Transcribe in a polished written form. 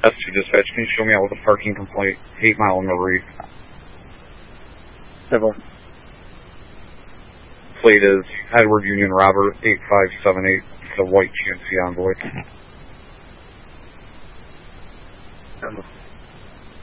S2 dispatch, can you show me out with a parking complaint, 8 Mile in the Reef? 7. Plate is Edward Union Robert 8578. It's a white GMC Envoy. 7.